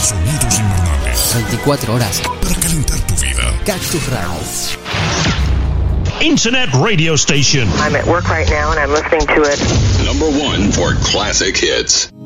sonidos invernales. 24 horas. Para calentar tu vida. Cactus Radio. Internet radio station. I'm at work right now and I'm listening to it. Number 1 for classic hits.